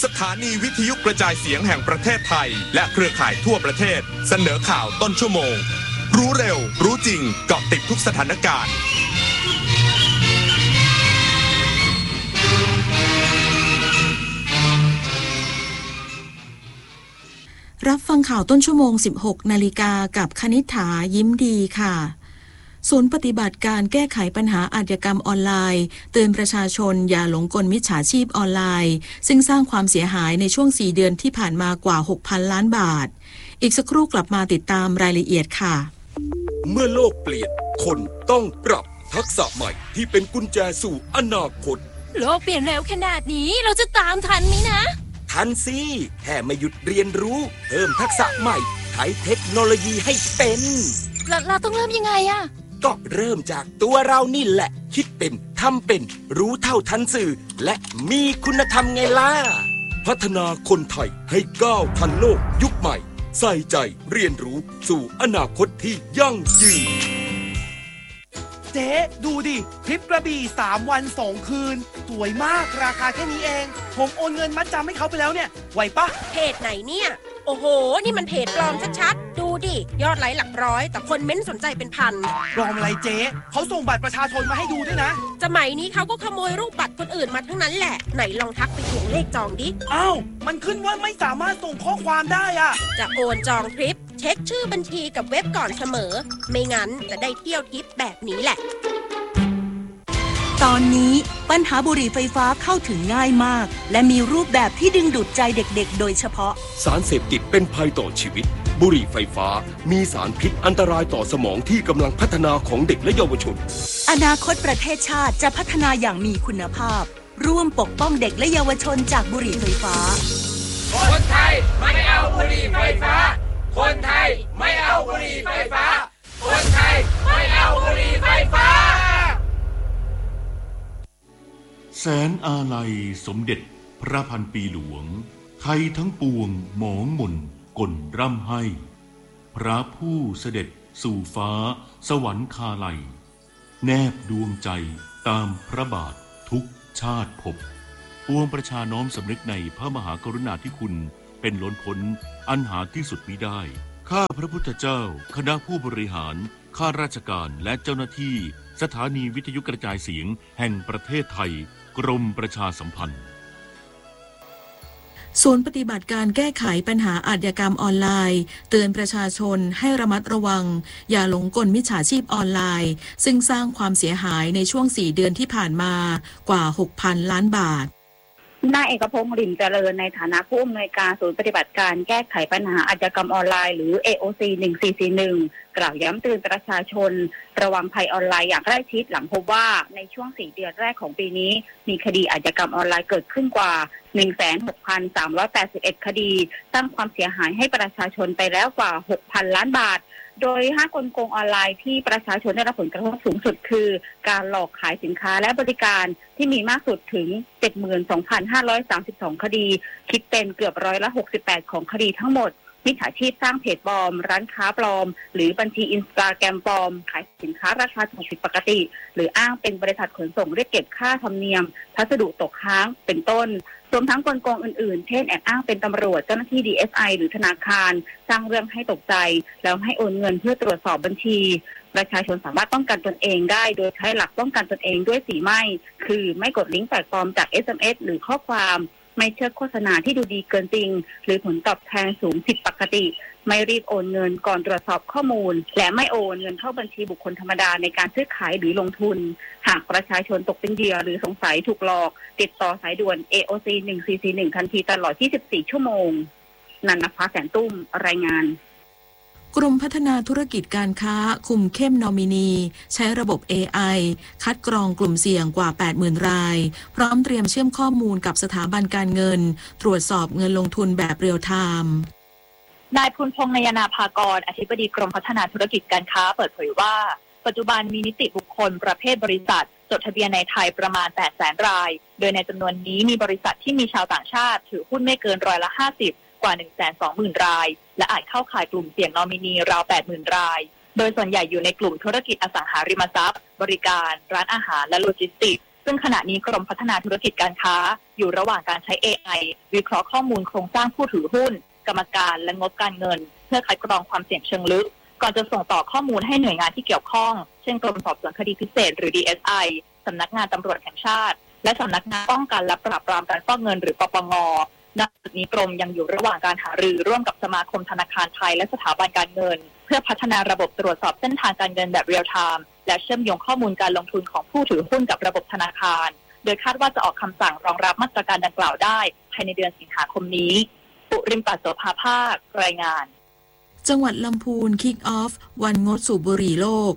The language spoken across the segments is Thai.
สถานีวิทยุกระจายเสียงแห่งประเทศไทยและเครือข่ายทั่วประเทศเสนอข่าวต้นชั่วโมงรู้เร็วรู้จริงเกาะติดทุกสถานการณ์รับฟังข่าวต้นชั่วโมง 16 นาฬิกากับคณิษฐายิ้มดีค่ะศูนย์ปฏิบัติการแก้ไขปัญหาอาชญากรรมออนไลน์เตือนประชาชนอย่าหลงกลมิจฉาชีพออนไลน์ซึ่งสร้างความเสียหายในช่วง 4 เดือนที่ผ่านมากว่า 6,000 ล้านบาทอีกสักครู่กลับมาติดตามรายละเอียดค่ะเมื่อโลกเปลี่ยนคนต้องปรับทักษะใหม่ที่เป็นกุญแจสู่อนาคตโลกเปลี่ยนเร็วขนาดนี้เราจะตามทันไหมนะทันสิแค่ไม่หยุดเรียนรู้เพิ่มทักษะใหม่ใช้เทคโนโลยีให้เป็นเราต้องเริ่มยังไงอะก็เริ่มจากตัวเรานี่แหละคิดเป็นทำเป็นรู้เท่าทันสื่อและมีคุณธรรมไงล่ะพัฒนาคนไทยให้ก้าวทันโลกยุคใหม่ใส่ใจเรียนรู้สู่อนาคตที่ยั่งยืนเจ๊ดูดิทริปกระบี่3 วัน 2 คืนสวยมากราคาแค่นี้เองผมโอนเงินมัดจำให้เขาไปแล้วเนี่ยไหวปะเพจไหนเนี่ยโอ้โหนี่มันเพจปลอมชัดๆดูดิยอดไลค์หลักร้อยแต่คนเม้นสนใจเป็นพันปลอมอะไรเจ๊เขาส่งบัตรประชาชนมาให้ดูด้วยนะสมัยนี้เขาก็ขโมยรูปบัตรคนอื่นมาทั้งนั้นแหละไหนลองทักไปทวงเลขจองดิอ้าวมันขึ้นว่าไม่สามารถส่งข้อความได้อะจะโอนจองทริปเช็คชื่อบัญชีกับเว็บก่อนเสมอไม่งั้นจะได้เที่ยวทริปแบบนี้แหละตอนนี้ปัญหาบุหรี่ไฟฟ้าเข้าถึงง่ายมากและมีรูปแบบที่ดึงดูดใจเด็กๆโดยเฉพาะสารเสพติดเป็นภัยต่อชีวิตบุหรี่ไฟฟ้ามีสารพิษอันตรายต่อสมองที่กำลังพัฒนาของเด็กและเยาวชนอนาคตประเทศชาติจะพัฒนาอย่างมีคุณภาพร่วมปกป้องเด็กและเยาวชนจากบุหรี่ไฟฟ้าคนไทยไม่เอาบุหรี่ไฟฟ้าคนไทยไม่เอาบุหรี่ไฟฟ้าคนไทยไม่เอาบุหรี่ไฟฟ้าแสนอาลัยสมเด็จพระพันปีหลวงไทยทั้งปวงหมองหม่นก่นร่ำให้พระผู้เสด็จสู่ฟ้าสวรรคาลัยแนบดวงใจตามพระบาททุกชาติภพปวงประชาน้อมสำนึกในพระมหากรุณาธิคุณเป็นล้นพ้นอันหาที่สุดมิได้ข้าพระพุทธเจ้าคณะผู้บริหารข้าราชการและเจ้าหน้าที่สถานีวิทยุกระจายเสียงแห่งประเทศไทยกรมประชาสัมพันธ์ศูนย์ปฏิบัติการแก้ไขปัญหาอาชญากรรมออนไลน์เตือนประชาชนให้ระมัดระวังอย่าหลงกลมิจฉาชีพออนไลน์ซึ่งสร้างความเสียหายในช่วง 4 เดือนที่ผ่านมากว่า 6,000 ล้านบาทนายเอกพงษ์ ริ่มเจริญในฐานะผู้อำนวยการศูนย์ปฏิบัติการแก้ไขปัญหาอาชญากรรมออนไลน์หรือ AOC 1441กล่าวย้ำเตือนประชาชนระวังภัยออนไลน์อย่างใกล้ชิดหลังพบว่าในช่วง 4 เดือนแรกของปีนี้มีคดีอาชญากรรมออนไลน์เกิดขึ้นกว่า 16,381 คดีสร้างความเสียหายให้ประชาชนไปแล้วกว่า 6,000 ล้านบาทโดย5 กลโกงออนไลน์ที่ประชาชนได้รับผลกระทบสูงสุดคือการหลอกขายสินค้าและบริการที่มีมากสุดถึง 72,532 คดีคิดเป็นเกือบ68%ของคดีทั้งหมดมิจฉาชีพสร้างเพจปลอมร้านค้าปลอมหรือบัญชี Instagram ปลอมขายสินค้าราคาถูกผิดปกติหรืออ้างเป็นบริษัทขนส่งเรียกเก็บค่าธรรมเนียมพัสดุตกค้างเป็นต้นรวมทั้งกลโกงอื่นๆเช่นแอบอ้างเป็นตำรวจเจ้าหน้าที่ DSI หรือธนาคารสร้างเรื่องให้ตกใจแล้วให้โอนเงินเพื่อตรวจสอบบัญชีประชาชนสามารถป้องกันตนเองได้โดยใช้หลักป้องกันตนเองด้วย4ไม่คือไม่กดลิงก์แปลกปลอมจาก SMS หรือข้อความไม่เชื่อโฆษณาที่ดูดีเกินจริงหรือผลตอบแทนสูงผิดปกติไม่รีบโอนเงินก่อนตรวจสอบข้อมูลและไม่โอนเงินเข้าบัญชีบุคคลธรรมดาในการซื้อขายหรือลงทุนหากประชาชนตกเป็นเหยื่อหรือสงสัยถูกหลอกติดต่อสายด่วน AOC 1441ทันทีตลอด24 ชั่วโมงนันนภาแสนตุ้มรายงานกรมพัฒนาธุรกิจการค้าคุมเข้มนอมินีใช้ระบบ AI คัดกรองกลุ่มเสี่ยงกว่า 80,000 รายพร้อมเตรียมเชื่อมข้อมูลกับสถาบันการเงินตรวจสอบเงินลงทุนแบบเรียลไทม์นายภูลพงษ์นยนาภากรอธิบดีกรมพัฒนาธุรกิจการค้าเปิดเผยว่าปัจจุบันมีนิติบุคคลประเภทบริษัทจดทะเบียนในไทยประมาณ 800,000 รายโดยในจำนวนนี้มีบริษัทที่มีชาวต่างชาติถือหุ้นไม่เกิน50%กว่า 120,000 รายและอาจเข้าข่ายกลุ่มเสี่ยงนอมินีราว 80,000 รายโดยส่วนใหญ่อยู่ในกลุ่มธุรกิจอสังหาริมทรัพย์บริการร้านอาหารและโลจิสติกส์ซึ่งขณะนี้กรมพัฒนาธุรกิจการค้าอยู่ระหว่างการใช้ AI วิเคราะห์ข้อมูลโครงสร้างผู้ถือหุ้นกรรมการและงบการเงินเพื่อคัดกรองความเสี่ยงเชิงลึกก่อนจะส่งต่อข้อมูลให้หน่วยงานที่เกี่ยวข้องเช่นกรมสอบสวนคดีพิเศษหรือ DSI สำนักงานตำรวจแห่งชาติและสำนักงานป้องกันและปราบปรามการฟอกเงินหรือปปง.ณ จุดนี้กรมยังอยู่ระหว่างการหารือร่วมกับสมาคมธนาคารไทยและสถาบันการเงินเพื่อพัฒนาระบบตรวจสอบเส้นทางการเงินแบบเรียลไทม์และเชื่อมโยงข้อมูลการลงทุนของผู้ถือหุ้นกับระบบธนาคารโดยคาดว่าจะออกคำสั่งรองรับมาตรการดังกล่าวได้ภายในเดือนสิงหาคมนี้ปุริมปัสโสภาภาครายงานจังหวัดลำพูนคิกออฟวันงดสูบบุหรี่โลก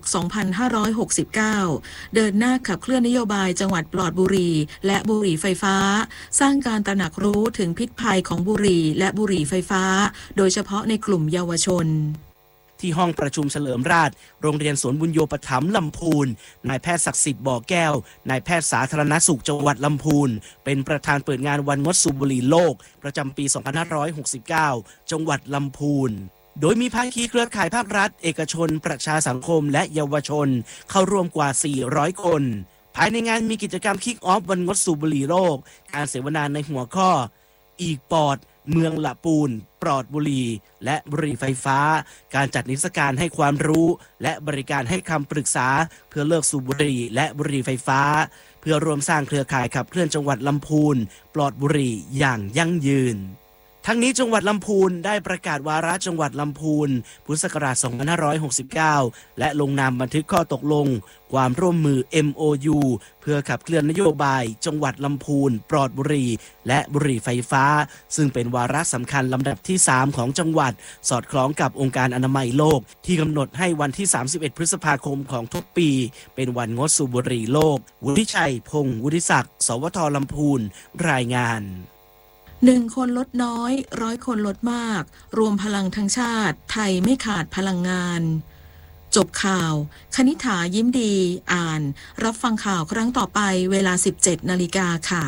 2569 เดินหน้าขับเคลื่อนนโยบายจังหวัดปลอดบุหรี่และบุหรี่ไฟฟ้าสร้างการตระหนักรู้ถึงพิษภัยของบุหรี่และบุหรี่ไฟฟ้าโดยเฉพาะในกลุ่มเยาวชนที่ห้องประชุมเฉลิมราชโรงเรียนสวนบุญโยปถัมภ์ลำพูนนายแพทย์ศักดิ์สิทธิ์บ่อแก้วนายแพทย์สาธารณสุขจังหวัดลำพูนเป็นประธานเปิดงานวันงดสูบบุหรี่โลกประจำปี 2569 จังหวัดลำพูนโดยมีภาคีเครือข่ายภาครัฐเอกชนประชาสังคมและเยาวชนเข้าร่วมกว่า 400 คนภายในงานมีกิจกรรมคิกออฟวันงดสูบบุหรี่โลกการเสวนาในหัวข้ออีกปอดเมืองละปูนปลอดบุหรี่และบุหรี่ไฟฟ้าการจัดนิทรรศการให้ความรู้และบริการให้คำปรึกษาเพื่อเลิกสูบบุหรี่และบุหรี่ไฟฟ้าเพื่อรวมสร้างเครือข่ายขับเคลื่อนจังหวัดลำพูนปลอดบุหรี่อย่างยั่งยืนทั้งนี้จังหวัดลำพูนได้ประกาศวาระจังหวัดลำพูนพุทธศักราช 2569 และลงนามบันทึกข้อตกลงความร่วมมือ MOU เพื่อขับเคลื่อนนโยบายจังหวัดลำพูนปลอดบุหรี่และบุหรี่ไฟฟ้าซึ่งเป็นวาระสำคัญลำดับที่ 3 ของจังหวัดสอดคล้องกับองค์การอนามัยโลกที่กำหนดให้วันที่ 31 พฤษภาคมของทุกปีเป็นวันงดสูบบุหรี่โลกวุฒิชัยพงศ์วุฒิศักดิ์สวทลำพูนรายงาน 1 คนลดน้อย100 คนลดมากรวมพลังทั้งชาติไทยไม่ขาดพลังงานจบข่าวคณิษฐายิ้มดีอ่านรับฟังข่าวครั้งต่อไปเวลา 17 นาฬิกาค่ะ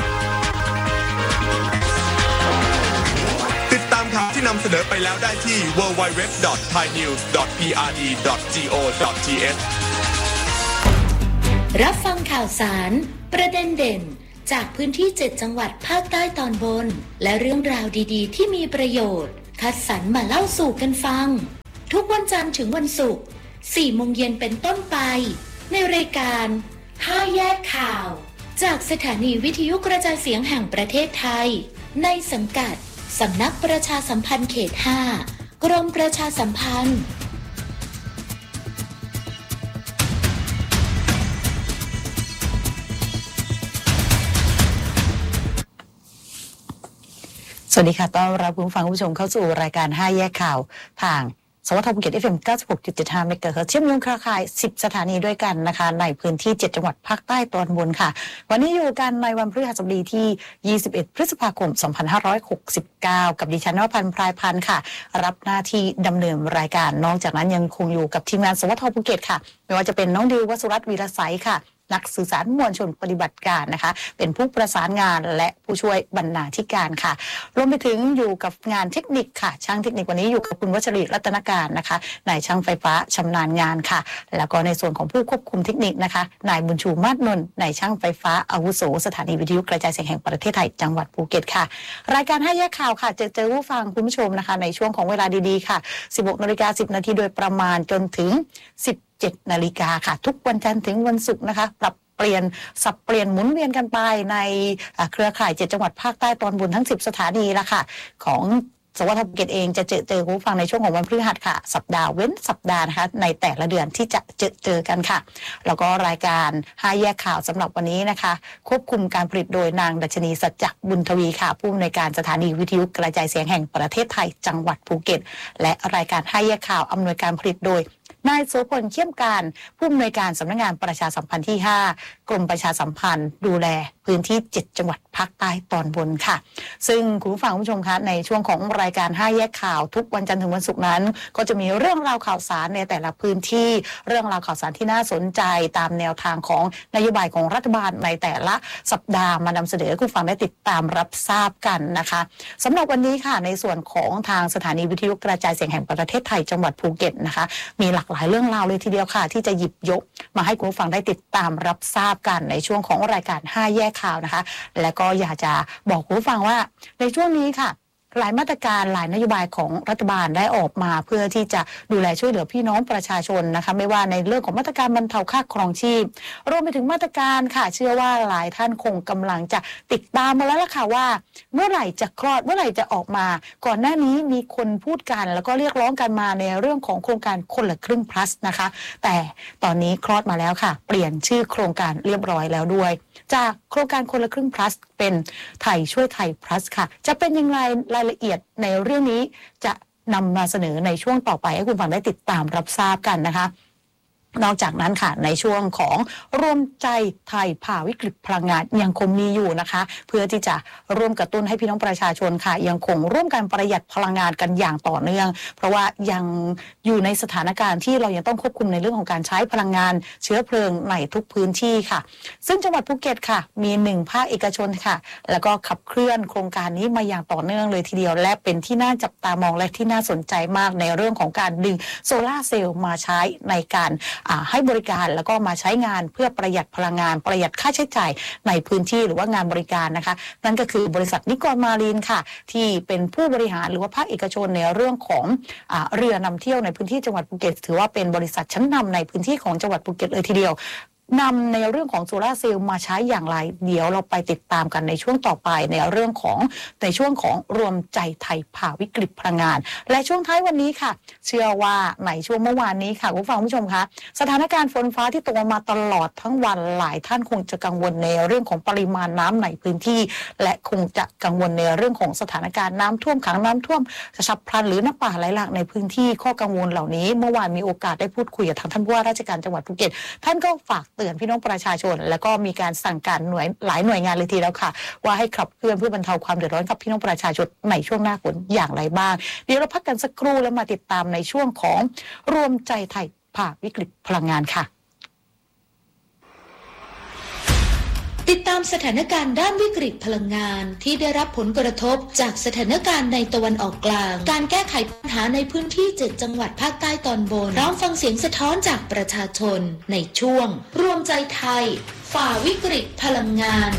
ติดตามข่าวที่นำเสนอไปแล้วได้ที่ www.thainews.prd.go.th รับฟังข่าวสารประเด็นเด่นจากพื้นที่ 7 จังหวัดภาคใต้ตอนบนและเรื่องราวดีๆที่มีประโยชน์คัดสรรมาเล่าสู่กันฟังทุกวันจันทร์ถึงวันศุกร์ 4 โมงเย็นเป็นต้นไปในรายการ5แยกข่าวจากสถานีวิทยุกระจายเสียงแห่งประเทศไทยในสังกัดสำนักประชาสัมพันธ์เขต 5 กรมประชาสัมพันธ์สวัสดีค่ะต้อนรับผู้ฟังผู้ชมเข้าสู่รายการ5แยกข่าวทางสวทภูเก็ต FM 96.75 เมกะเฮิรตซ์เชื่อมโยงเครือข่าย10 สถานีด้วยกันนะคะในพื้นที่7จังหวัดภาคใต้ตอนบนค่ะวันนี้อยู่กันในวันพฤหัสบดีที่21พฤษภาคม2569กับดิฉันนวพันธ์พรายพันธ์ค่ะรับหน้าที่ดำเนินรายการนอกจากนั้นยังคงอยู่กับทีมงานสวทภูเก็ตค่ะไม่ว่าจะเป็นน้องดิววสุรัตน์วีรไสค่ะนักสื่อสารมวลชนปฏิบัติการนะคะเป็นผู้ประสานงานและผู้ช่วยบรรณาธิการค่ะรวมไปถึงอยู่กับงานเทคนิคค่ะช่างเทคนิควันนี้อยู่กับคุณวัชรีรัตนการนะคะนายช่างไฟฟ้าชำนาญงานค่ะแล้วก็ในส่วนของผู้ควบคุมเทคนิคนะคะนายบุญชูมาศนนท์นายช่างไฟฟ้าอาวุโสสถานีวิทยุกระจายเสียงแห่งประเทศไทยจังหวัดภูเก็ตค่ะรายการ5แยกข่าวค่ะเจอผู้ฟังคุณผู้ชมนะคะในช่วงของเวลาดีๆค่ะ 16:10 โดยประมาณจนถึง17 นาฬิกาค่ะทุกวันจันทร์ถึงวันศุกร์นะคะปรับเปลี่ยนสับเปลี่ยนหมุนเวียนกันไปในเครือข่าย7จังหวัดภาคใต้ตอนบนทั้ง10สถานีละค่ะของสวทภูเก็ตเองจะเจอผู้ฟังในช่วงของวันพฤหัสค่ะสัปดาห์เว้นสัปดาห์นะคะในแต่ละเดือนที่จะเจอกันค่ะแล้วก็รายการ5แยกข่าวสำหรับวันนี้นะคะควบคุมการผลิตโดยนางดัชนีสัจจบุญทวีค่ะผู้อำนวยการสถานีวิทยุกระจายเสียงแห่งประเทศไทยจังหวัดภูเก็ตและรายการ5แยกข่าวอำนวยการผลิตโดยนายโสพลเขี้ยมการผู้อำนวยการสำนักงานประชาสัมพันธ์ที่5กรมประชาสัมพันธ์ดูแลพื้นที่7จังหวัดภภาคใต้ตอนบนค่ะซึ่งคุณผู้ฟังคุณผู้ชมคะในช่วงของรายการ5แยกข่าวทุกวันจันทร์ถึงวันศุกร์นั้นก็จะมีเรื่องราวข่าวสารในแต่ละพื้นที่เรื่องราวข่าวสารที่น่าสนใจตามแนวทางของนโยบายของรัฐบาลในแต่ละสัปดาห์มานำเสนอให้คุณฟังได้ติดตามรับทราบกันนะคะสำหรับวันนี้ค่ะในส่วนของทางสถานีวิทยุกระจายเสียงแห่งประเทศไทยจังหวัดภูเก็ตนะคะมีหลากหลายเรื่องราวเลยทีเดียวค่ะที่จะหยิบยกมาให้คุณฟังได้ติดตามรับทราบกันในช่วงของรายการ5แยกข่าวนะคะและก็อยากจะบอกคุณฟังว่าในช่วงนี้ค่ะหลายมาตรการหลายนโยบายของรัฐบาลได้ออกมาเพื่อที่จะดูแลช่วยเหลือพี่น้องประชาชนนะคะไม่ว่าในเรื่องของมาตรการบรรเทาค่าครองชีพรวมไปถึงมาตรการค่ะเชื่อว่าหลายท่านคงกำลังจะติดตามมาแล้วล่ะค่ะว่าเมื่อไหร่จะคลอดเมื่อไหร่จะออกมาก่อนหน้านี้มีคนพูดกันแล้วก็เรียกร้องกันมาในเรื่องของโครงการคนละครึ่ง plus นะคะแต่ตอนนี้คลอดมาแล้วค่ะเปลี่ยนชื่อโครงการเรียบร้อยแล้วด้วยจากโครงการคนละครึ่ง plus เป็นไทยช่วยไทย plus ค่ะจะเป็นยังไงรายละเอียดในเรื่องนี้จะนำมาเสนอในช่วงต่อไปให้คุณฟังได้ติดตามรับทราบกันนะคะนอกจากนั้นค่ะในช่วงของรวมใจไทยผ่าวิกฤตพลังงานยังคงมีอยู่นะคะเพื่อที่จะร่วมกระตุ้นให้พี่น้องประชาชนค่ะยังคงร่วมกันประหยัดพลังงานกันอย่างต่อเนื่องเพราะว่ายังอยู่ในสถานการณ์ที่เรายังต้องควบคุมในเรื่องของการใช้พลังงานเชื้อเพลิงในทุกพื้นที่ค่ะซึ่งจังหวัดภูเก็ตค่ะมี1ภาคเอกชนค่ะแล้วก็ขับเคลื่อนโครงการนี้มาอย่างต่อเนื่องเลยทีเดียวและเป็นที่น่าจับตามองและที่น่าสนใจมากในเรื่องของการดึงโซล่าร์เซลล์มาใช้ในการให้บริการแล้วก็มาใช้งานเพื่อประหยัดพลังงานประหยัดค่าใช้จ่ายในพื้นที่หรือว่างานบริการนะคะนั่นก็คือบริษัทนิกรมารีนค่ะที่เป็นผู้บริหารหรือว่าภาคเอกชนในเรื่องของเรือนำเที่ยวในพื้นที่จังหวัดภูเก็ตถือว่าเป็นบริษัทชั้นนำในพื้นที่ของจังหวัดภูเก็ตเลยทีเดียวนำในเรื่องของโซล่าร์เซลล์มาใช้อย่างไรเดี๋ยวเราไปติดตามกันในช่วงต่อไปในช่วงของรวมใจไทยผ่าวิกฤตพลังงานและช่วงท้ายวันนี้ค่ะเชื่อว่าในช่วงเมื่อวานนี้ค่ะคุณผู้ชมคะสถานการณ์ฝนฟ้าที่ตกมาตลอดทั้งวันหลายท่านคงจะกังวลในเรื่องของปริมาณน้ำในพื้นที่และคงจะกังวลในเรื่องของสถานการณ์น้ำท่วมขังน้ำท่วมฉับพลันหรือน้ำป่าไหลหลากในพื้นที่ข้อกังวลเหล่านี้เมื่อวานมีโอกาสได้พูดคุยกับทางท่านผู้ว่าราชการจังหวัดภูเก็ตท่านก็ฝากเตือนพี่น้องประชาชนแล้วก็มีการสั่งการหลายหน่วยงานเลยทีแล้วค่ะว่าให้ขับเคลื่อนเพื่อบรรเทาความเดือดร้อนกับพี่น้องประชาชนในช่วงหน้าฝนอย่างไรบ้างเดี๋ยวเราพักกันสักครู่แล้วมาติดตามในช่วงของรวมใจไทยผ่าวิกฤตพลังงานค่ะติดตามสถานการณ์ด้านวิกฤตพลังงานที่ได้รับผลกระทบจากสถานการณ์ในตะวันออกกลางการแก้ไขปัญหาในพื้นที่7จังหวัดภาคใต้ตอนบนพร้อมฟังเสียงสะท้อนจากประชาชนในช่วงรวมใจไทยฝ่าวิกฤตพลังงาน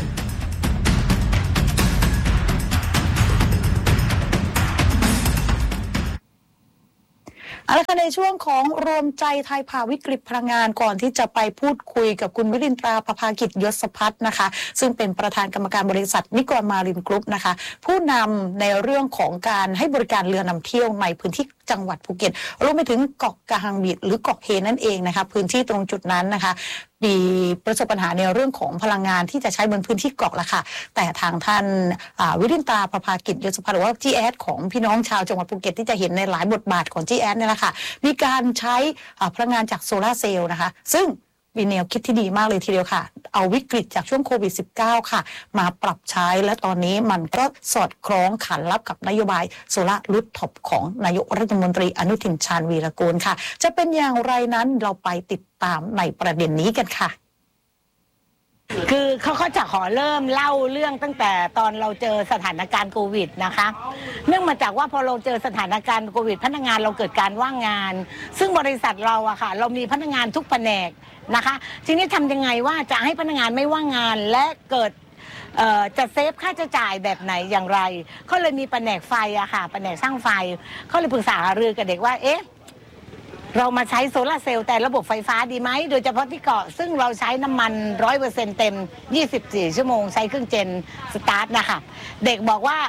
เอาละค่ะในช่วงของรวมใจไทยผ่าวิกฤตพลังงานก่อนที่จะไปพูดคุยกับคุณวิรินทราประภากิจยศพัฒน์นะคะซึ่งเป็นประธานกรรมการบริษัทนิกรมารินกรุ๊ปนะคะผู้นำในเรื่องของการให้บริการเรือนำเที่ยวในพื้นที่จังหวัดภูเก็ตรวมไปถึงเกาะกะฮังบิดหรือเกาะเฮนั่นเองนะคะพื้นที่ตรงจุดนั้นนะคะมีประสบปัญหาในเรื่องของพลังงานที่จะใช้บนพื้นที่เกาะละค่ะแต่ทางท่านวิรินทราประภากิจยศพัฒน์หรือว่าจีแอดของพี่น้องชาวจังหวัดภูเก็ตที่จะเห็นในหลายบทบาทของจีแอดนี่แหละค่ะมีการใช้พลังงานจากโซลาร์เซลล์นะคะซึ่งมีแนวคิดที่ดีมากเลยทีเดียวค่ะเอาวิกฤตจากช่วงโควิด -19 ค่ะมาปรับใช้และตอนนี้มันก็สอดคล้องขันรับกับนโยบายโซลาร์รูฟท็อปของนายกรัฐมนตรีอนุทินชาญวีรกูลค่ะจะเป็นอย่างไรนั้นเราไปติดตามในประเด็นนี้กันค่ะคือเขาจะขอเริ่มเล่าเรื่องตั้งแต่ตอนเราเจอสถานการณ์โควิดนะคะเนื่องมาจากว่าพอเราเจอสถานการณ์โควิดพนักงานเราเกิดการว่างงานซึ่งบริษัทเราอะค่ะเรามีพนักงานทุกแผนกนะคะทีนี้ทำยังไงว่าจะให้พนักงานไม่ว่างงานและเกิดจะเซฟค่าใช้จ่ายแบบไหนอย่างไรเขาเลยมีแผนกไฟอะค่ะแผนกช่างไฟเขาเลยปรึกษาหารือกับเด็กว่าเอ๊ะเรามาใช้โซลาร์เซลล์แต่ระบบไฟฟ้าดีไหมโดยเฉพาะที่เกาะซึ่งเราใช้น้ำมัน 100% เต็ม24ชั่วโมงใช้เครื่องเจนสตาร์ทนะคะเด็กบอกว่า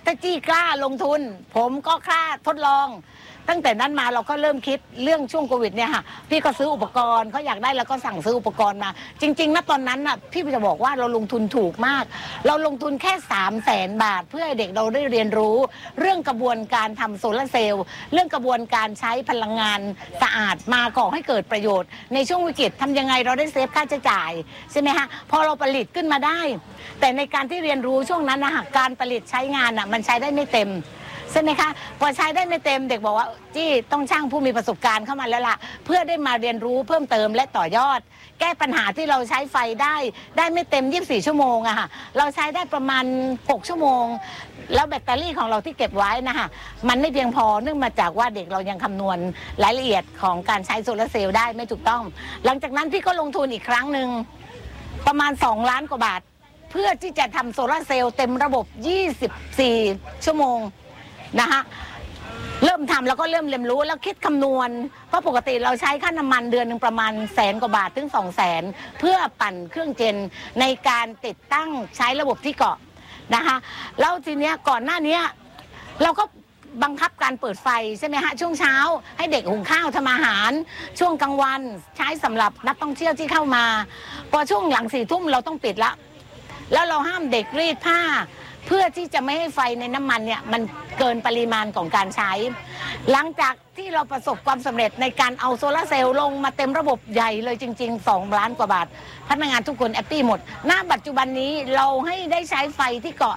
ถ้าจี้กล้าลงทุนผมก็กล้าทดลองตั้งแต่นั้นมาเราก็เริ่มคิดเรื่องช่วงโควิดเนี่ยค่ะพี่ก็ซื้ออุปกรณ์เขาอยากได้แล้วก็สั่งซื้ออุปกรณ์มาจริงๆนะตอนนั้นน่ะพี่จะบอกว่าเราลงทุนถูกมากเราลงทุนแค่300,000 บาทเพื่อให้เด็กเราได้เรียนรู้เรื่องกระบวนการทำโซลาร์เซลล์เรื่องกระบวนการใช้พลังงานสะอาดมาก่อให้เกิดประโยชน์ในช่วงวิกฤตทำยังไงเราได้เซฟค่าใช้จ่ายใช่ไหมคะพอเราผลิตขึ้นมาได้แต่ในการที่เรียนรู้ช่วงนั้นนะคะการผลิตใช้งานน่ะมันใช้ได้ไม่เต็มใช่ไหมคะพอใช้ได้ไม่เต็มเด็กบอกว่าจี้ต้องช่างผู้มีประสบการณ์เข้ามาแล้วล่ะเพื่อได้มาเรียนรู้เพิ่มเติมและต่อยอดแก้ปัญหาที่เราใช้ไฟได้ไม่เต็ม24ชั่วโมงอะค่ะเราใช้ได้ประมาณ6ชั่วโมงแล้วแบตเตอรี่ของเราที่เก็บไว้นะคะมันไม่เพียงพอเนื่องมาจากว่าเด็กเรายังคำนวณรายละเอียดของการใช้โซลาร์เซลล์ได้ไม่ถูกต้องหลังจากนั้นพี่ก็ลงทุนอีกครั้งหนึ่งประมาณ2 ล้านกว่าบาทเพื่อที่จะทำโซลาร์เซลล์เต็มระบบ24ชั่วโมงนะคะเริ่มทำแล้วก็เริ่มเรียนรู้แล้วคิดคำนวณเพราะปกติเราใช้ค่าน้ำมันเดือนหนึ่งประมาณ100,000 กว่าบาทถึง200,000เพื่อปั่นเครื่องเจนในการติดตั้งใช้ระบบที่เกาะนะคะแล้วทีเนี้ยก่อนหน้านี้เราก็บังคับการเปิดไฟใช่ไหมฮะช่วงเช้าให้เด็กหุงข้าวทำอาหารช่วงกลางวันใช้สำหรับนักท่องเที่ยวที่เข้ามาพอช่วงหลัง4 ทุ่มเราต้องปิดละแล้วเราห้ามเด็กรีดผ้าเพื่อที่จะไม่ให้ไฟในน้ำมันเนี่ยมันเกินปริมาณของการใช้หลังจากที่เราประสบความสำเร็จในการเอาโซลาร์เซลล์ลงมาเต็มระบบใหญ่เลยจริงๆ2 ล้านกว่าบาทพนักงานทุกคนแฮปปี้หมดณปัจจุบันนี้เราให้ได้ใช้ไฟที่เกาะ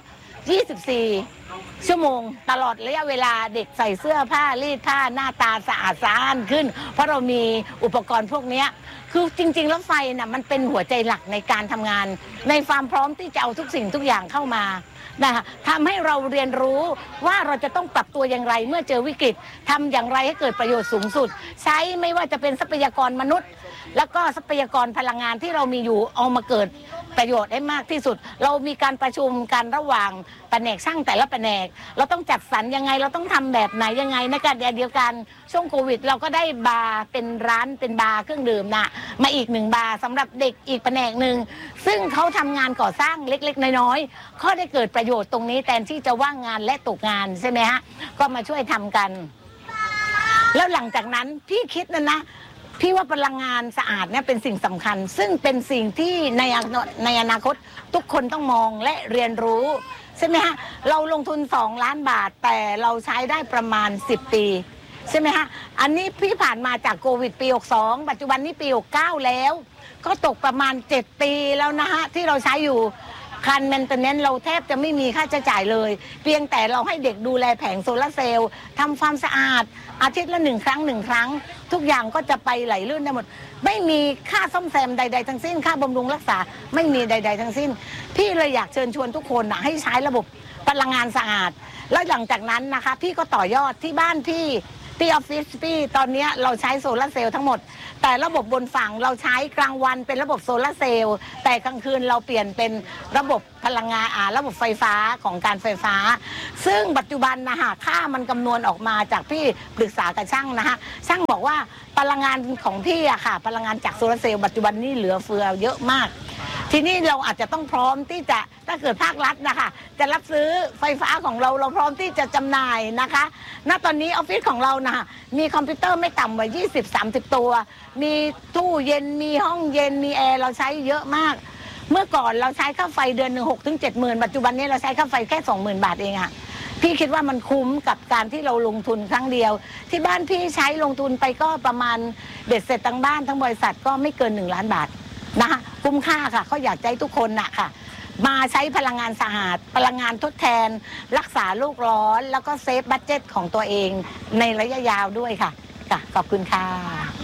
24ชั่วโมงตลอดระยะเวลาเด็กใส่เสื้อผ้ารีดผ้าหน้าตาสะอาดสะอ้านขึ้นเพราะเรามีอุปกรณ์พวกนี้คือจริงๆแล้วไฟน่ะมันเป็นหัวใจหลักในการทำงานในความพร้อมที่จะเอาทุกสิ่งทุกอย่างเข้ามานะคะทำให้เราเรียนรู้ว่าเราจะต้องปรับตัวอย่างไรเมื่อเจอวิกฤตทำอย่างไรให้เกิดประโยชน์สูงสุดใช้ไม่ว่าจะเป็นทรัพยากรมนุษย์แล้วก็ทรัพยากรพลังงานที่เรามีอยู่เอามาเกิดประโยชน์ให้มากที่สุดเรามีการประชุมกันระหว่างแผนกช่างแต่ละแผนกเราต้องจัดสรรยังไงเราต้องทำแบบไหนยังไงในการเดียวกันช่วงโควิดเราก็ได้บาร์เป็นร้านเป็นบาร์เครื่องดื่มนะมาอีก1 บาร์สำหรับเด็กอีกแผนกหนึ่งซึ่งเขาทำงานก่อสร้างเล็กๆน้อยๆเขาได้เกิดประโยชน์ตรงนี้แทนที่จะว่างงานและตกงานใช่ไหมฮะก็มาช่วยทำกันแล้วหลังจากนั้นพี่คิดนะพี่ว่าพลังงานสะอาดเนี่ยเป็นสิ่งสำคัญซึ่งเป็นสิ่งที่ในอนาคตทุกคนต้องมองและเรียนรู้ใช่ไหมฮะเราลงทุน2 ล้านบาทแต่เราใช้ได้ประมาณ10 ปีใช่ไหมฮะอันนี้พี่ผ่านมาจากโควิดปี62ปัจจุบันนี้ปี69แล้วก็ตกประมาณ7 ปีแล้วนะฮะที่เราใช้อยู่คันแมนเทนเนนซ์เราแทบจะไม่มีค่าใช้จ่ายเลยเพียงแต่เราให้เด็กดูแลแผงโซลาร์เซลล์ทำความสะอาดอาทิตย์ละ1 ครั้งทุกอย่างก็จะไปไหลลื่นได้หมดไม่มีค่าซ่อมแซมใดๆทั้งสิ้นค่าบำรุงรักษาไม่มีใดๆทั้งสิ้นพี่เลยอยากเชิญชวนทุกคนนะให้ใช้ระบบพลังงานสะอาดแล้วหลังจากนั้นนะคะพี่ก็ต่อยอดที่บ้านพี่ที่ออฟฟิศพี่ตอนนี้เราใช้โซลาร์เซลล์ทั้งหมดแต่ระบบบนฝั่งเราใช้กลางวันเป็นระบบโซลาร์เซลล์แต่กลางคืนเราเปลี่ยนเป็นระบบพลังงานระบบไฟฟ้าของการไฟฟ้าซึ่งปัจจุบันนะคะค่ามันคำนวณออกมาจากพี่ปรึกษากับช่างนะคะช่างบอกว่าพลังงานของพี่อะค่ะพลังงานจากโซลาร์เซลล์ปัจจุบันนี้เหลือเฟือเยอะมากทีนี้เราอาจจะต้องพร้อมที่จะถ้าเกิดภาครัฐนะคะจะรับซื้อไฟฟ้าของเราพร้อมที่จะจำหน่ายนะคะณตอนนี้ออฟฟิศของเรานะคะมีคอมพิวเตอร์ไม่ต่ำกว่า20-30 ตัวมีตู้เย็นมีห้องเย็นมีแอร์เราใช้เยอะมากเมื่อก่อนเราใช้ค่าไฟเดือนหนึ่ง6-7 หมื่นปัจจุบันนี้เราใช้ค่าไฟแค่20,000 บาทเองค่ะพี่คิดว่ามันคุ้มกับการที่เราลงทุนครั้งเดียวที่บ้านพี่ใช้ลงทุนไปก็ประมาณเบ็ดเสร็จทั้งบ้านทั้งบริษัทก็ไม่เกิน1 ล้านบาทนะคะคุ้มค่าค่ะเขาอยากให้ทุกคนน่ะค่ะมาใช้พลังงานสะอาดพลังงานทดแทนรักษาโลกร้อนแล้วก็เซฟบัดเจ็ตของตัวเองในระยะยาวด้วยค่ะขอบคุณค่ะ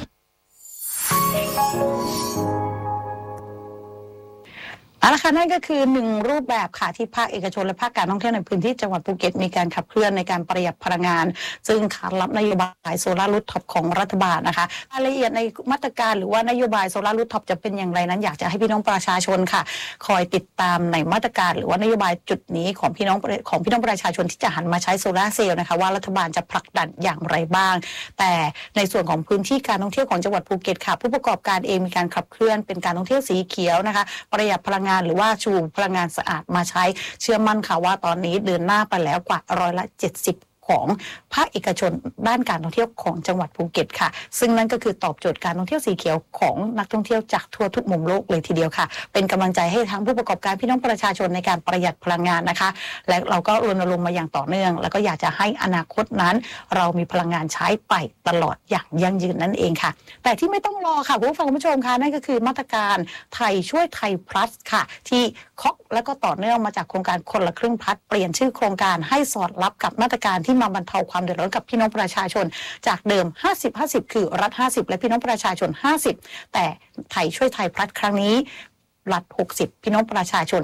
เอาละค่ะนั่นก็คือ1 รูปแบบค่ะที่ภาคเอกชนและภาคการท่องเที่ยวในพื้นที่จังหวัดภูเก็ตมีการขับเคลื่อนในการประหยัดพลังงานซึ่งขาดรับนโยบายโซลาร์รูฟท็อปของรัฐบาลนะคะรายละเอียดในมาตรการหรือว่านโยบายโซลาร์รูฟท็อปจะเป็นอย่างไรนั้นอยากจะให้พี่น้องประชาชนค่ะคอยติดตามในมาตรการหรือว่านโยบายจุดนี้ของพี่น้องประชาชนที่จะหันมาใช้โซลาร์เซลล์นะคะว่ารัฐบาลจะผลักดันอย่างไรบ้างแต่ในส่วนของพื้นที่การท่องเที่ยวของจังหวัดภูเก็ตค่ะผู้ประกอบการเองมีการขับเคลื่อนเป็นการท่องเที่ยวสีเขียวนะคะประหยัดพลังงานงานหรือว่าชูพลังงานสะอาดมาใช้เชื่อมั่นค่ะว่าตอนนี้เดินหน้าไปแล้วกว่า70%ของภาคเอกชนด้านการท่องเที่ยวของจังหวัดภูเก็ตค่ะซึ่งนั่นก็คือตอบโจทย์การท่องเที่ยวสีเขียวของนักท่องเที่ยวจากทั่วทุกมุมโลกเลยทีเดียวค่ะเป็นกำลังใจให้ทั้งผู้ประกอบการพี่น้องประชาชนในการประหยัดพลังงานนะคะและเราก็รณรงค์มาอย่างต่อเนื่องแล้วก็อยากจะให้อนาคตนั้นเรามีพลังงานใช้ไปตลอดอย่างยั่งยืนนั่นเองค่ะแต่ที่ไม่ต้องรอค่ะคุณผู้ชมค่ะนั่นก็คือมาตรการไทยช่วยไทย plus ค่ะที่เคาะแล้วก็ต่อเนื่องมาจากโครงการคนละครึ่ง plus เปลี่ยนชื่อโครงการให้สอดรับกับมาตรการที่มาบรรเทาความเดือดร้อนกับพี่น้องประชาชนจากเดิม 50-50 คือรัฐ50และพี่น้องประชาชน50แต่ไทยช่วยไทย plus ครั้งนี้รัฐ60พี่น้องประชาชน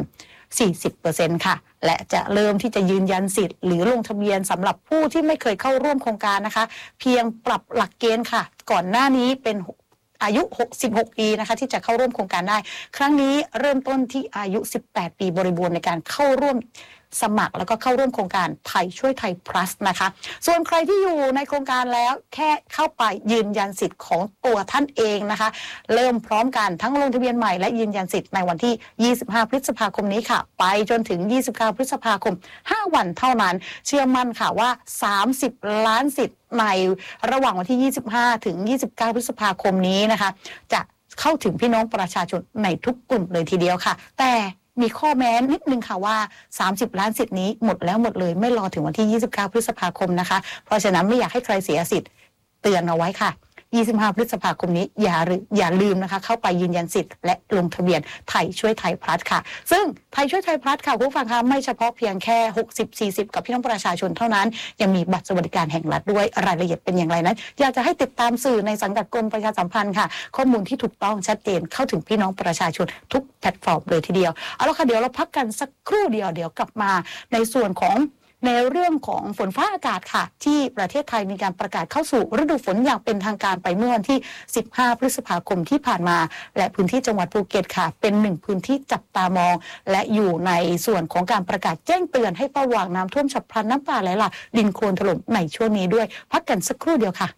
40% ค่ะและจะเริ่มที่จะยืนยันสิทธิ์หรือลงทะเบียนสำหรับผู้ที่ไม่เคยเข้าร่วมโครงการนะคะเพียงปรับหลักเกณฑ์ค่ะก่อนหน้านี้เป็นอายุ66 ปีนะคะที่จะเข้าร่วมโครงการได้ครั้งนี้เริ่มต้นที่อายุ18 ปีบริบูรณ์ในการเข้าร่วมสมัครแล้วก็เข้าร่วมโครงการไทยช่วยไทย plus นะคะส่วนใครที่อยู่ในโครงการแล้วแค่เข้าไปยืนยันสิทธิ์ของตัวท่านเองนะคะเริ่มพร้อมกันทั้งลงทะเบียนใหม่และยืนยันสิทธิ์ในวันที่25พฤษภาคมนี้ค่ะไปจนถึง29พฤษภาคม5วันเท่านั้นเชื่อมั่นค่ะว่า30ล้านสิทธิ์ในระหว่างวันที่25ถึง29พฤษภาคมนี้นะคะจะเข้าถึงพี่น้องประชาชนในทุกกลุ่มเลยทีเดียวค่ะแต่มีข้อแม้นิดนึงค่ะว่า30ล้านสิทธิ์นี้หมดแล้วหมดเลยไม่รอถึงวันที่29พฤษภาคมนะคะเพราะฉะนั้นไม่อยากให้ใครเสียสิทธิ์เตือนเอาไว้ค่ะ25พฤษภาคมนี้อย่าลืมนะคะเข้าไปยืนยันสิทธิ์และลงทะเบียนไทยช่วยไทย plus ค่ะซึ่งไทยช่วยไทย plus ค่ะคุณผู้ฟังคะไม่เฉพาะเพียงแค่60-40กับพี่น้องประชาชนเท่านั้นยังมีบัตรสวัสดิการแห่งรัฐด้วยรายละเอียดเป็นอย่างไรนั้นอยากจะให้ติดตามสื่อในสังกัดกรมประชาสัมพันธ์ค่ะข้อมูลที่ถูกต้องชัดเจนเข้าถึงพี่น้องประชาชนทุกแพลตฟอร์มเลยทีเดียวเอาละค่ะเดี๋ยวเราพักกันสักครู่เดียวกลับมาในส่วนของในเรื่องของฝนฟ้าอากาศค่ะที่ประเทศไทยมีการประกาศเข้าสู่ฤดูฝนอย่างเป็นทางการไปเมื่อวันที่15พฤษภาคมที่ผ่านมาและพื้นที่จังหวัดภูเก็ตค่ะเป็นหนึ่งพื้นที่จับตามองและอยู่ในส่วนของการประกาศแจ้งเตือนให้เฝ้าระวังน้ำท่วมฉับพลันน้ำป่าไหลหลากดินโคลนถล่มในช่วงนี้ด้วยพักกันสักครู่เดียวค่ะ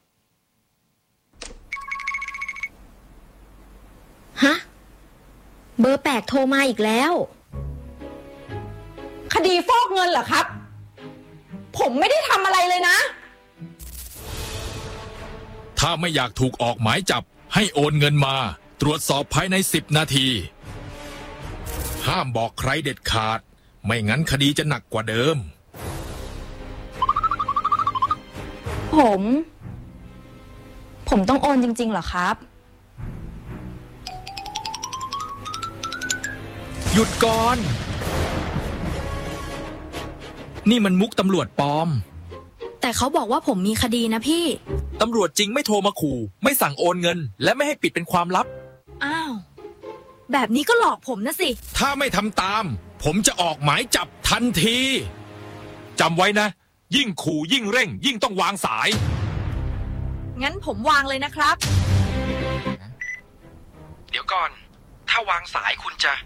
ฮะเบอร์แปลกโทรมาอีกแล้วคดีฟอกเงินเหรอครับผมไม่ได้ทำอะไรเลยนะถ้าไม่อยากถูกออกหมายจับให้โอนเงินมาตรวจสอบภายใน10 นาทีห้ามบอกใครเด็ดขาดไม่งั้นคดีจะหนักกว่าเดิมผมต้องโอนจริงๆเหรอครับหยุดก่อนนี่มันมุกตำรวจปลอมแต่เขาบอกว่าผมมีคดีนะพี่ตำรวจจริงไม่โทรมาขู่ไม่สั่งโอนเงินและไม่ให้ปิดเป็นความลับอ้าวแบบนี้ก็หลอกผมนะสิถ้าไม่ทำตามผมจะออกหมายจับทันทีจำไว้นะยิ่งขู่ยิ่งเร่งยิ่งต้องวางสายงั้นผมวางเลยนะครับเดี๋ยวก่อนถ้าวางสายคุณจะ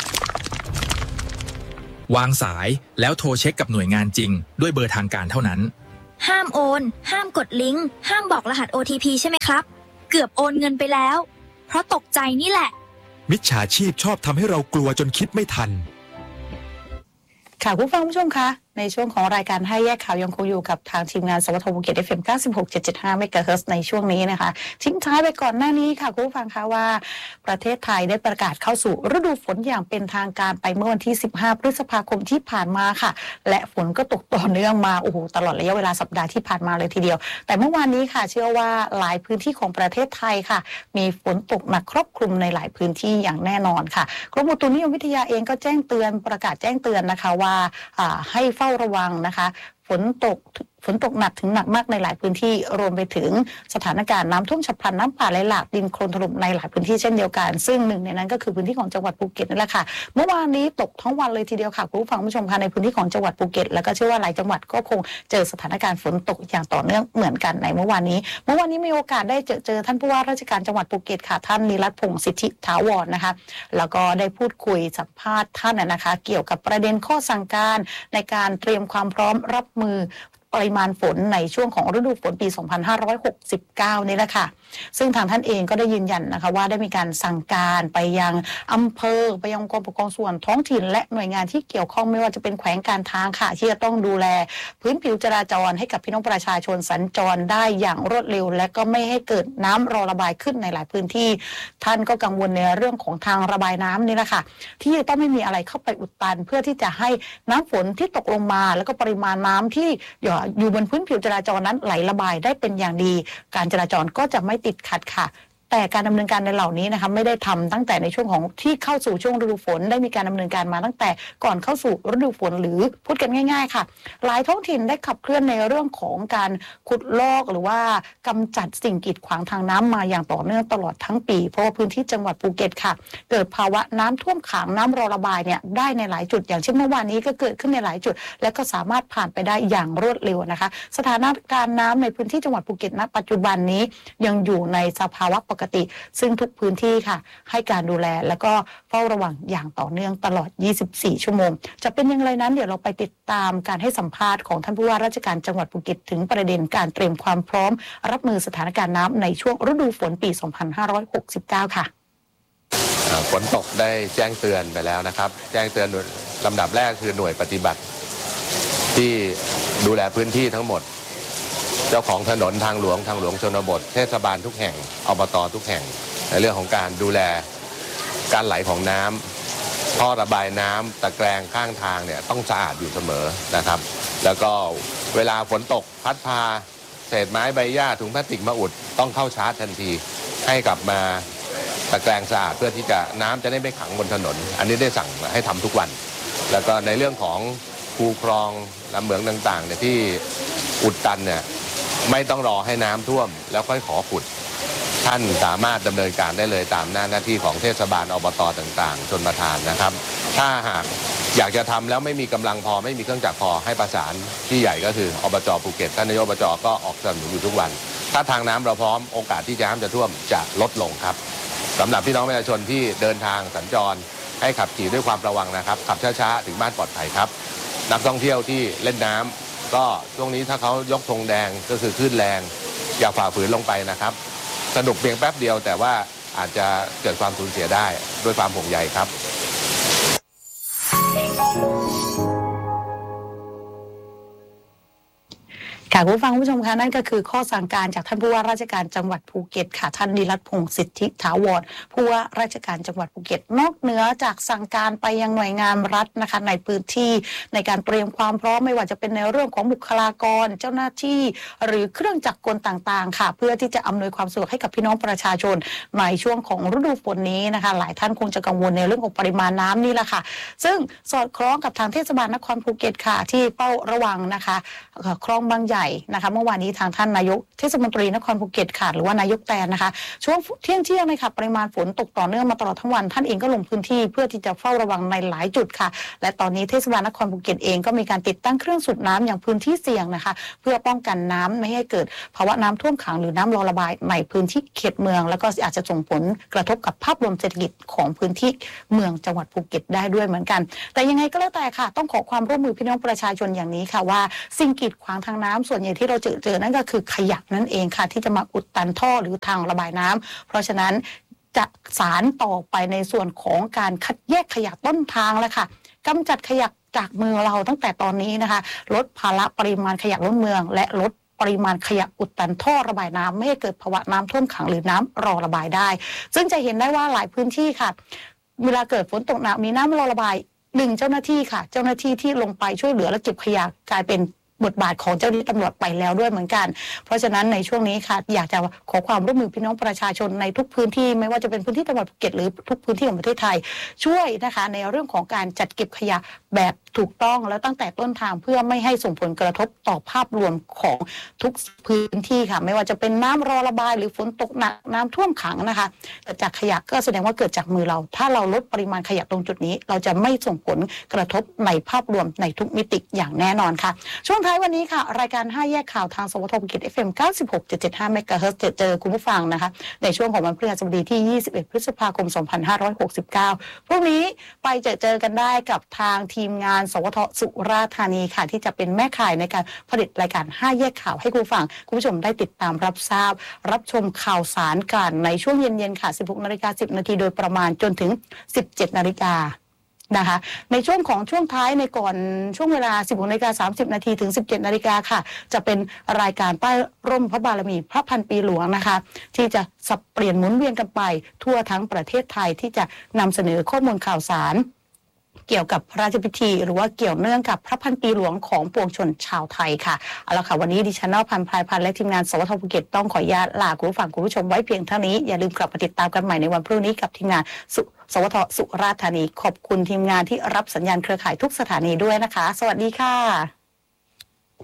วางสายแล้วโทรเช็คกับหน่วยงานจริงด้วยเบอร์ทางการเท่านั้นห้ามโอนห้ามกดลิงก์ห้ามบอกรหัส OTP ใช่ไหมครับเกือบโอนเงินไปแล้วเพราะตกใจนี่แหละมิจฉาชีพชอบทำให้เรากลัวจนคิดไม่ทันค่ะผู้ฟังผู้ชมคะในช่วงของรายการให้แยกข่าวยังคงอยู่กับทางทีมงานสวทภูเก็ต FM 96.75 เมกะเฮิรตซ์ในช่วงนี้นะคะทิ้งท้ายไปก่อนหน้านี้ค่ะผู้ฟังคะว่าประเทศไทยได้ประกาศเข้าสู่ฤดูฝนอย่างเป็นทางการไปเมื่อวันที่15พฤษภาคมที่ผ่านมาค่ะและฝนก็ตกต่อเนื่องมาโอ้โหตลอดระยะเวลาสัปดาห์ที่ผ่านมาเลยทีเดียวแต่เมื่อวานนี้ค่ะเชื่อว่าหลายพื้นที่ของประเทศไทยค่ะมีฝนตกหนักครอบคลุมในหลายพื้นที่อย่างแน่นอนค่ะกรมอุตุนิยมวิทยาเองก็แจ้งเตือนประกาศแจ้งเตือนนะคะว่าให้เฝ้าระวังนะคะฝนตกหนักถึงหนักมากในหลายพื้นที่รวมไปถึงสถานการณ์น้ำท่วมฉับพลันน้ำป่าไหลหลากดินโคลนถล่มในหลายพื้นที่เช่นเดียวกันซึ่งหนึ่งในนั้นก็คือพื้นที่ของจังหวัดภูเก็ตนั่นแหละค่ะเมื่อวานนี้ตกทั้งวันเลยทีเดียวค่ะคุณผู้ฟังผู้ชมค่ะในพื้นที่ของจังหวัดภูเก็ตแล้วก็เชื่อว่าหลายจังหวัดก็คงเจอสถานการณ์ฝนตกอย่างต่อเนื่องเหมือนกันในเมื่อวานนี้มีโอกาสได้เจอท่านผู้ว่าราชการจังหวัดภูเก็ตค่ะท่านนิรัตน์พงษ์สิทธิถาวรนะคะแล้วก็ได้พูดคุยสัมภาษณ์ท่านนะคะเกี่ยวกับประเด็นข้อสั่งการในการเตรียมความพร้อมรับมือปริมาณฝนในช่วงของฤดูฝนปี 2569 นี่แหละค่ะซึ่งทางท่านเองก็ได้ยืนยันนะคะว่าได้มีการสั่งการไปยังอำเภอไปยังองค์กรปกครองส่วนท้องถิ่นและหน่วยงานที่เกี่ยวข้องไม่ว่าจะเป็นแขวงการทางค่ะที่จะต้องดูแลพื้นผิวจราจรให้กับพี่น้องประชาชนสัญจรได้อย่างรวดเร็วและก็ไม่ให้เกิดน้ำรอระบายขึ้นในหลายพื้นที่ท่านก็กังวลในเรื่องของทางระบายน้ำนี่แหละค่ะที่ต้องไม่มีอะไรเข้าไปอุดตันเพื่อที่จะให้น้ำฝนที่ตกลงมาแล้วก็ปริมาณน้ำที่อยู่บนพื้นผิวจราจรนั้นไหลระบายได้เป็นอย่างดีการจราจรก็จะไม่ติดขัดค่ะแต่การดำเนินการในเหล่านี้นะคะไม่ได้ทำตั้งแต่ในช่วงของที่เข้าสู่ช่วงฤดูฝนได้มีการดำเนินการมาตั้งแต่ก่อนเข้าสู่ฤดูฝนหรือพูดกันง่ายๆค่ะหลายท้องถิ่นได้ขับเคลื่อนในเรื่องของการขุดลอกหรือว่ากำจัดสิ่งกีดขวางทางน้ำมาอย่างต่อเนื่องตลอดทั้งปีเพราะว่าพื้นที่จังหวัดภูเก็ตค่ะเกิดภาวะน้ำท่วมขังน้ำรอระบายเนี่ยได้ในหลายจุดอย่างเช่นเมื่อวานนี้ก็เกิดขึ้นในหลายจุดและก็สามารถผ่านไปได้อย่างรวดเร็วนะคะสถานการณ์น้ำในพื้นที่จังหวัดภูเก็ตณปัจจุบันนี้ยังอยู่ในสภาวะปกติซึ่งทุกพื้นที่ค่ะให้การดูแลแล้วก็เฝ้าระวังอย่างต่อเนื่องตลอด24ชั่วโมงจะเป็นอย่างไรนั้นเดี๋ยวเราไปติดตามการให้สัมภาษณ์ของท่านผู้ว่าราชการจังหวัดภูเก็ตถึงประเด็นการเตรียมความพร้อมรับมือสถานการณ์น้ำในช่วงฤดูฝนปี2569ค่ะฝนตกได้แจ้งเตือนไปแล้วนะครับแจ้งเตือนลำดับแรกคือหน่วยปฏิบัติที่ดูแลพื้นที่ทั้งหมดเจ้าของถนนทางหลวงชนบทเทศบาลทุกแห่งอบตทุกแห่งในเรื่องของการดูแลการไหลของน้ำท่อระบายน้ำตะแกรงข้างทางเนี่ยต้องสะอาดอยู่เสมอนะครับแล้วก็เวลาฝนตกพัดพาเศษไม้ใบหญ้าถุงพลาสติกมาอุดต้องเข้าชาร์จทันทีให้กลับมาตะแกรงสะอาดเพื่อที่จะน้ำจะได้ไม่ขังบนถนนอันนี้ได้สั่งให้ทำทุกวันแล้วก็ในเรื่องของคูคลองลำเหมืองต่างๆเนี่ยที่อุดตันเนี่ยไม่ต้องรอให้น้ำท่วมแล้วค่อยขอขุดท่านสามารถดำเนินการได้เลยตามหน้าที่ของเทศบาลอบตต่างๆชนประทานนะครับถ้าหากอยากจะทำแล้วไม่มีกำลังพอไม่มีเครื่องจักรพอให้ประสานที่ใหญ่ก็คืออบจภูเก็ตท่านนายกอบจก็ออกสนับสนุนอยู่ทุกวันถ้าทางน้ำเราพร้อมโอกาสที่น้ำจะท่วมจะลดลงครับสำหรับพี่น้องประชาชนที่เดินทางสัญจรให้ขับขี่ด้วยความระวังนะครับขับช้าๆถึงบ้านปลอดภัยครับนักท่องเที่ยวที่เล่นน้ำก็ช่วงนี้ถ้าเขายกธงแดงก็คือคลื่นแรงอย่าฝ่าฝืนลงไปนะครับสนุกเพียงแป๊บเดียวแต่ว่าอาจจะเกิดความสูญเสียได้ด้วยความห่วงใยครับค่ะผู้ฟังผู้ชมคะนั่นก็คือข้อสั่งการจากท่านผู้ว่าราชการจังหวัดภูเก็ตค่ะท่านนิรัตน์พงษ์สิทธิถาวรผู้ว่าราชการจังหวัดภูเก็ตนอกเหนือจากสั่งการไปยังหน่วยงานรัฐนะคะในพื้นที่ในการเตรียมความพร้อมไม่ว่าจะเป็นในเรื่องของบุคลากรเจ้าหน้าที่หรือเครื่องจักรกลต่างๆค่ะเพื่อที่จะอำนวยความสะดวกให้กับพี่น้องประชาชนในช่วงของฤดูฝนนี้นะคะหลายท่านคงจะกังวลในเรื่องของปริมาณน้ำนี่แหละค่ะซึ่งสอดคล้องกับทางเทศบาลนครภูเก็ตค่ะที่เฝ้าระวังนะคะคลองบางใหญ่นะคะเมื่อวานนี้ทางท่านนายกเทศมนตรีนครภูเก็ตค่ะหรือว่านายกแตนนะคะช่วงเที่ยงนะคะปริมาณฝนตกต่อเนื่องมาตลอดทั้งวันท่านเองก็ลงพื้นที่เพื่อที่จะเฝ้าระวังในหลายจุดค่ะและตอนนี้เทศบาลนครภูเก็ตเองก็มีการติดตั้งเครื่องสูบน้ำอย่างพื้นที่เสี่ยงนะคะเพื่อป้องกันน้ำไม่ให้เกิดภาวะน้ำท่วมขังหรือน้ำรอระบายในพื้นที่เขตเมืองแล้วก็อาจจะส่งผลกระทบกับภาพรวมเศรษฐกิจของพื้นที่เมืองจังหวัดภูเก็ตได้ด้วยเหมือนกันแต่ยังไงก็แล้วแต่ค่ะต้องขอความร่วมมือพี่น้องประชาชนอย่างนี้ค่ะว่าสิ่งกีดขวางทางน้ำส่วนใหญ่ที่เราเจอนั่นก็คือขยะนั่นเองค่ะที่จะมาอุดตันท่อหรือทางระบายน้ำเพราะฉะนั้นจะสารต่อไปในส่วนของการคัดแยกขยะต้นทางแล้วค่ะกำจัดขยะจากเมืองเราตั้งแต่ตอนนี้นะคะลดภาระปริมาณขยะล้นเมืองและลดปริมาณขยะอุดตันท่อระบายน้ำไม่ให้เกิดภาวะน้ำท่วมขังหรือน้ำรอระบายได้ซึ่งจะเห็นได้ว่าหลายพื้นที่ค่ะเวลาเกิดฝนตกหนักมีน้ำรอระบาย1เจ้าหน้าที่ค่ะเจ้าหน้าที่ที่ลงไปช่วยเหลือและเก็บขยะกลายเป็นบทบาทของเจ้าหน้าที่ตำรวจไปแล้วด้วยเหมือนกันเพราะฉะนั้นในช่วงนี้ค่ะอยากจะขอความร่วมมือพี่น้องประชาชนในทุกพื้นที่ไม่ว่าจะเป็นพื้นที่จังหวัดภูเก็ตหรือทุกพื้นที่ของประเทศไทยช่วยนะคะในเรื่องของการจัดเก็บขยะแบบถูกต้องแล้วตั้งแต่ต้นทางเพื่อไม่ให้ส่งผลกระทบต่อภาพรวมของทุกพื้นที่ค่ะไม่ว่าจะเป็นน้ำรอระบายหรือฝนตกหนักน้ำท่วมขังนะคะเกิดจากขยะก็แสดงว่าเกิดจากมือเราถ้าเราลดปริมาณขยะตรงจุดนี้เราจะไม่ส่งผลกระทบในภาพรวมในทุกมิติอย่างแน่นอนค่ะช่วงท้ายวันนี้ค่ะรายการ5แยกข่าวทางสวทภูเก็ต FM 96.75 เมกะเฮิรตซ์เจอคุณผู้ฟังนะคะในช่วงของวันพฤหัสบดีที่21พฤษภาคม2569พรุ่งนี้ไปเจอกันได้กับทางทีมงานสวทสุราษฎร์ธานีค่ะที่จะเป็นแม่ข่ายในการผลิตรายการ5แยกข่าวให้คุณผู้ฟังคุณผู้ชมได้ติดตามรับทราบรับชมข่าวสารกันในช่วงเย็นๆค่ะ 16:10 น.โดยประมาณจนถึง 17:00 น.นะคะในช่วงท้ายในก่อนช่วงเวลา 16:30 น.ถึง 17:00 น.ค่ะจะเป็นรายการใต้ร่มพระบารมีพระพันปีหลวงนะคะที่จะสับเปลี่ยนหมุนเวียนกันไปทั่วทั้งประเทศไทยที่จะนำเสนอข้อมูลข่าวสารเกี่ยวกับพระราชพิธีหรือว่าเกี่ยวเนื่องกับพระพันปีหลวงของปวงชนชาวไทยค่ะเอาละค่ะวันนี้ดิฉันนพันธ์พลายพันธ์และทีมงานสวทภูเก็ตต้องขออนุญาตลาคุณผู้ฟังคุณผู้ชมไว้เพียงเท่านี้อย่าลืมกลับมาติดตามกันใหม่ในวันพรุ่งนี้กับทีมงานสวทสุราษฎร์ธานีขอบคุณทีมงานที่รับสัญญาณเครือข่ายทุกสถานีด้วยนะคะสวัสดีค่ะ